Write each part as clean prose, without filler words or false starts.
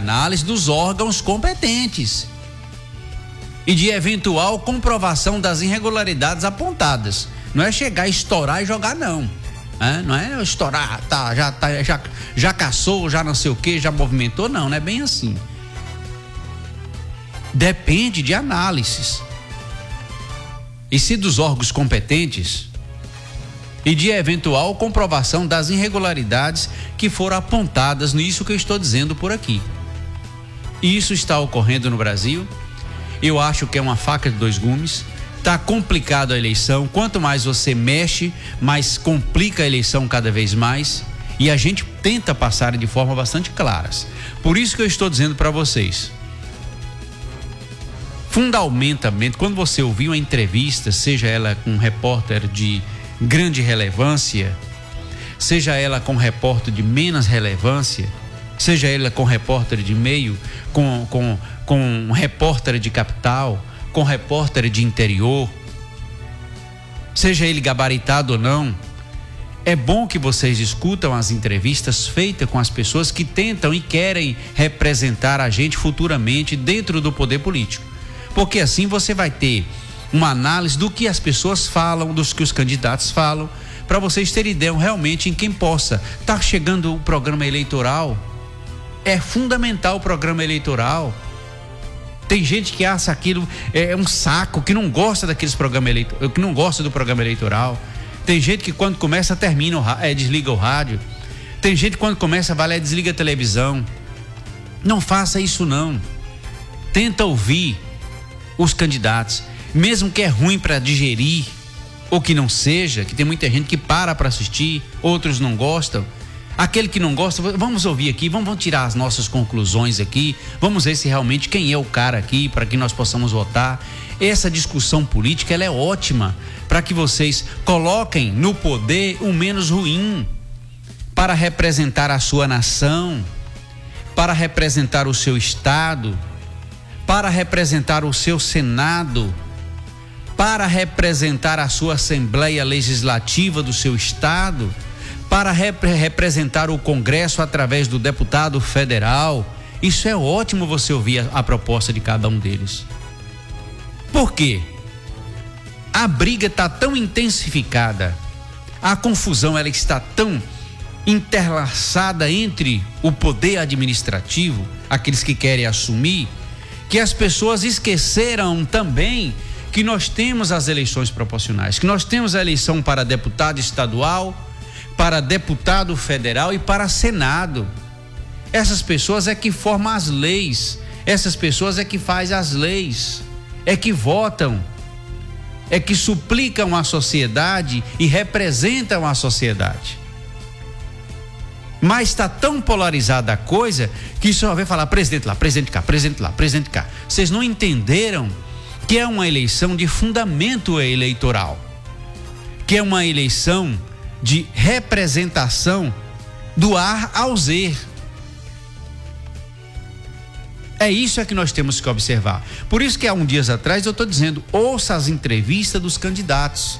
análise dos órgãos competentes e de eventual comprovação das irregularidades apontadas. Não é chegar, estourar e jogar, não. Não é estourar, já caçou, já não sei o que, já movimentou, não é bem assim. Depende de análises. E se dos órgãos competentes e de eventual comprovação das irregularidades que foram apontadas nisso que eu estou dizendo por aqui. Isso está ocorrendo no Brasil. Eu acho que é uma faca de dois gumes. Está complicado a eleição. Quanto mais você mexe, mais complica a eleição cada vez mais. E a gente tenta passar de forma bastante claras. Por isso que eu estou dizendo para vocês. Fundamentalmente, quando você ouvir uma entrevista, seja ela com um repórter de grande relevância, seja ela com um repórter de menos relevância, seja ela com um repórter de meio, com um repórter de capital, com repórter de interior, seja ele gabaritado ou não, é bom que vocês escutam as entrevistas feitas com as pessoas que tentam e querem representar a gente futuramente dentro do poder político. Porque assim você vai ter uma análise do que as pessoas falam, dos que os candidatos falam, para vocês terem ideia realmente em quem possa. Tá chegando o programa eleitoral, é fundamental o programa eleitoral. Tem gente que acha aquilo é um saco, que não gosta daqueles programas eleitorais, que não gosta do programa eleitoral. Tem gente que quando começa termina, desliga o rádio. Tem gente que quando começa vai lá e desliga a televisão. Não faça isso não. Tenta ouvir os candidatos, mesmo que é ruim para digerir, ou que não seja, que tem muita gente que para assistir, outros não gostam. Aquele que não gosta, vamos ouvir aqui, vamos tirar as nossas conclusões aqui, vamos ver se realmente quem é o cara aqui, para que nós possamos votar. Essa discussão política, ela é ótima, para que vocês coloquem no poder o menos ruim, para representar a sua nação, para representar o seu estado, para representar o seu Senado, para representar a sua Assembleia Legislativa do seu estado, para representar o Congresso através do deputado federal. Isso é ótimo você ouvir a proposta de cada um deles. Por quê? A briga está tão intensificada, a confusão ela está tão interlaçada entre o poder administrativo, aqueles que querem assumir, que as pessoas esqueceram também que nós temos as eleições proporcionais, que nós temos a eleição para deputado estadual, para deputado federal e para Senado. Essas pessoas é que formam as leis, essas pessoas é que fazem as leis, é que votam, é que suplicam a sociedade e representam a sociedade. Mas está tão polarizada a coisa que só vai falar presidente lá, presidente cá, presidente lá, presidente cá. Vocês não entenderam que é uma eleição de fundamento eleitoral, que é uma eleição de representação do A ao Z. É isso que nós temos que observar. Por isso que há uns dias atrás eu estou dizendo, ouça as entrevistas dos candidatos.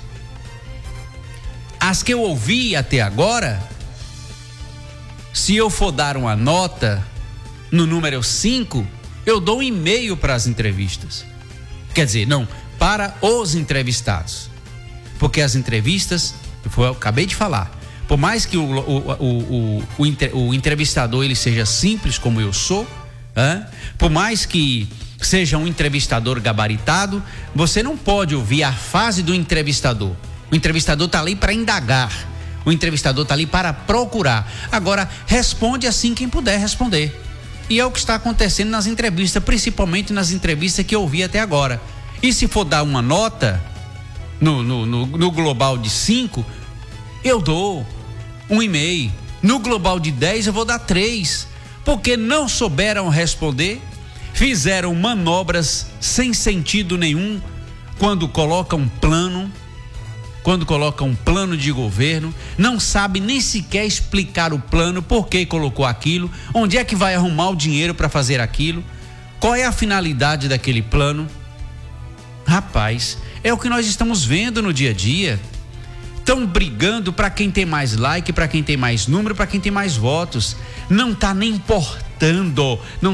As que eu ouvi até agora, se eu for dar uma nota no número 5, eu dou 1,5 para as entrevistas. Quer dizer, não, para os entrevistados. Porque as entrevistas, eu acabei de falar, por mais que o entrevistador ele seja simples como eu sou, por mais que seja um entrevistador gabaritado, você não pode ouvir a fase do entrevistador. O entrevistador está ali para indagar. O entrevistador está ali para procurar. Agora, responde assim quem puder responder. E é o que está acontecendo nas entrevistas, principalmente nas entrevistas que eu ouvi até agora. E se for dar uma nota no global de 5, eu dou 1,5. No global de 10 eu vou dar 3. Porque não souberam responder, fizeram manobras sem sentido nenhum quando colocam um plano. Quando coloca um plano de governo, não sabe nem sequer explicar o plano, por que colocou aquilo, onde é que vai arrumar o dinheiro para fazer aquilo, qual é a finalidade daquele plano. Rapaz, é o que nós estamos vendo no dia a dia. Estão brigando para quem tem mais like, para quem tem mais número, para quem tem mais votos. Não está nem importando, não